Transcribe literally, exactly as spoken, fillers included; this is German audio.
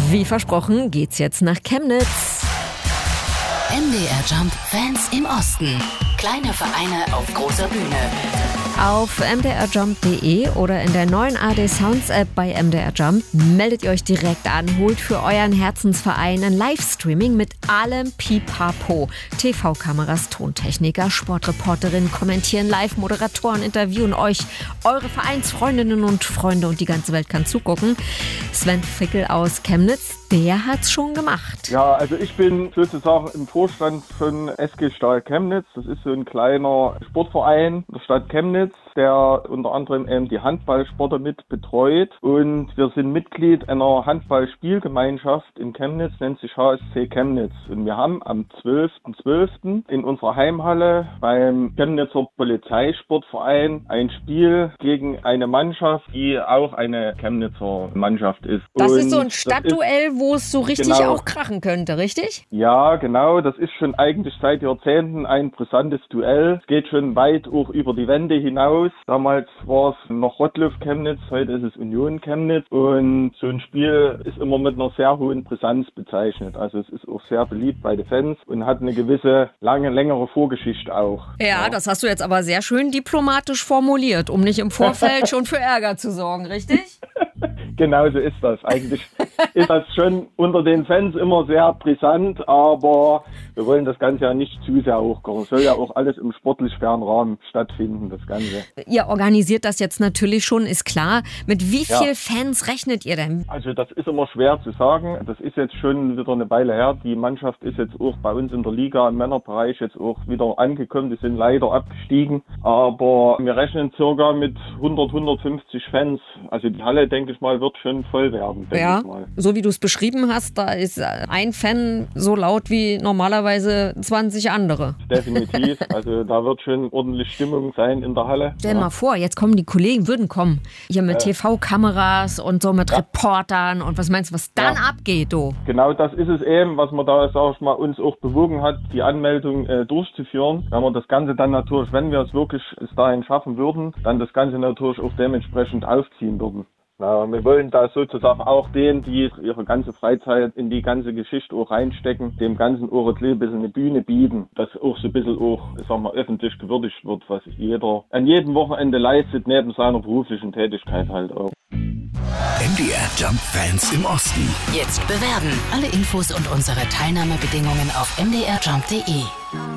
Wie versprochen geht's jetzt nach Chemnitz. M D R Jump Fans im Osten. Kleine Vereine auf großer Bühne. Auf m d r jump punkt d e oder in der neuen A D Sounds App bei M D R Jump meldet ihr euch direkt an, holt für euren Herzensverein ein Livestreaming mit allem Pipapo. T V-Kameras, Tontechniker, Sportreporterinnen kommentieren live, Moderatoren interviewen euch, eure Vereinsfreundinnen und Freunde und die ganze Welt kann zugucken. Sven Fickel aus Chemnitz, der hat's schon gemacht. Ja, also ich bin sozusagen im Vorstand von S G Stahl Chemnitz. Das ist so ein kleiner Sportverein der Stadt Chemnitz, der unter anderem eben die Handballsportler mit betreut. Und wir sind Mitglied einer Handballspielgemeinschaft in Chemnitz, nennt sich H S C Chemnitz. Und wir haben am zwölften zwölften in unserer Heimhalle beim Chemnitzer Polizeisportverein ein Spiel gegen eine Mannschaft, die auch eine Chemnitzer Mannschaft ist. Das Und ist so ein Stadtduell, wo es so richtig genau auch krachen könnte, richtig? Ja, genau. Das ist schon eigentlich seit Jahrzehnten ein brisantes Duell. Es geht schon weit auch über die Wände hinaus. Damals war es noch Rottluff Chemnitz, heute ist es Union Chemnitz. Und so ein Spiel ist immer mit einer sehr hohen Brisanz bezeichnet. Also es ist auch sehr beliebt bei den Fans und hat eine gewisse lange, längere Vorgeschichte auch. Ja, ja, das hast du jetzt aber sehr schön diplomatisch formuliert, um nicht im Vorfeld schon für Ärger zu sorgen, richtig? Genau so ist das. Eigentlich ist das schon unter den Fans immer sehr brisant, aber wir wollen das Ganze ja nicht zu sehr hochkochen. Es soll ja auch alles im sportlich fairen Rahmen stattfinden, das Ganze. Ihr organisiert das jetzt natürlich schon, ist klar. Mit wie Ja. viel Fans rechnet ihr denn? Also das ist immer schwer zu sagen. Das ist jetzt schon wieder eine Weile her. Die Mannschaft ist jetzt auch bei uns in der Liga im Männerbereich jetzt auch wieder angekommen. Die sind leider abgestiegen. Aber wir rechnen circa mit hundert, hundertfünfzig Fans. Also die Halle, denke ich mal, wird schon voll werden, denke Ja, ich mal. so wie du es beschrieben hast, da ist ein Fan so laut wie normalerweise zwanzig andere. Definitiv. Also da wird schon ordentlich Stimmung sein in der Halle. Stell mal vor, jetzt kommen die Kollegen, würden kommen. Hier mit T V-Kameras und so mit Ja. Reportern und was meinst du, was dann Ja. abgeht, du? Genau das ist es eben, was man da, sag ich mal, uns auch bewogen hat, die Anmeldung äh, durchzuführen. Wenn wir das Ganze dann natürlich, wenn wir es wirklich bis dahin schaffen würden, dann das Ganze natürlich auch dementsprechend aufziehen würden. Ja, wir wollen da sozusagen auch denen, die ihre ganze Freizeit in die ganze Geschichte auch reinstecken, dem ganzen auch ein bisschen eine Bühne bieten, dass auch so ein bisschen auch, ich sag mal, öffentlich gewürdigt wird, was jeder an jedem Wochenende leistet, neben seiner beruflichen Tätigkeit halt auch. M D R Jump Fans im Osten. Jetzt bewerben. Alle Infos und unsere Teilnahmebedingungen auf m d r jump punkt d e.